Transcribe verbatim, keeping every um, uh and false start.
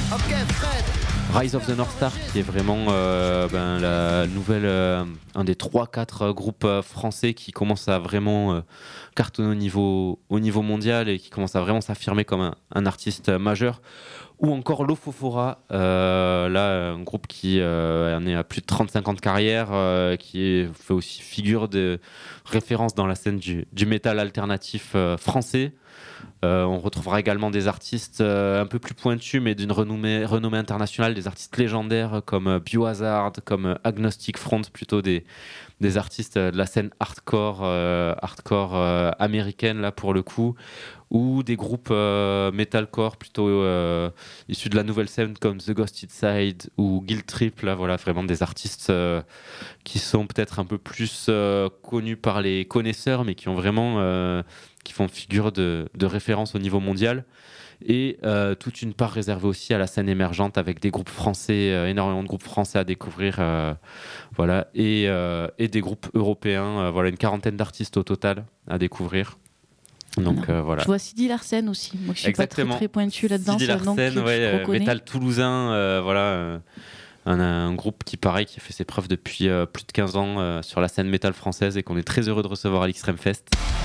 Ok, Fred. Rise of the North Star, qui est vraiment euh, ben, la nouvelle, euh, un des trois quatre groupes euh, français qui commence à vraiment euh, cartonner au niveau, au niveau mondial et qui commence à vraiment s'affirmer comme un, un artiste majeur. Ou encore Lofofora, euh, là un groupe qui euh, en est à plus de trente-cinq ans de carrière, euh, qui est, fait aussi figure de référence dans la scène du, du métal alternatif euh, français. Euh, on retrouvera également des artistes euh, un peu plus pointus, mais d'une renommée, renommée internationale, des artistes légendaires comme euh, Biohazard, comme euh, Agnostic Front, plutôt des, des artistes euh, de la scène hardcore, euh, hardcore euh, américaine là pour le coup, ou des groupes euh, metalcore plutôt euh, issus de la nouvelle scène comme The Ghosted Side ou Guilt Trip. Là, voilà, vraiment des artistes euh, qui sont peut-être un peu plus euh, connus par les connaisseurs, mais qui ont vraiment euh, qui font figure de, de référence au niveau mondial. Et euh, toute une part réservée aussi à la scène émergente avec des groupes français, euh, énormément de groupes français à découvrir, euh, voilà, et, euh, et des groupes européens, euh, voilà, une quarantaine d'artistes au total à découvrir. Donc euh, voilà. Je vois Sidi Larsen aussi, moi je suis Exactement. pas très, très pointu là-dedans. Sidi C'est un nom Larsen, que ouais, je euh, reconnais. Métal toulousain, euh, voilà, euh, un, un groupe qui pareil, qui a fait ses preuves depuis euh, plus de quinze ans euh, sur la scène métal française et qu'on est très heureux de recevoir à l'Extreme Fest.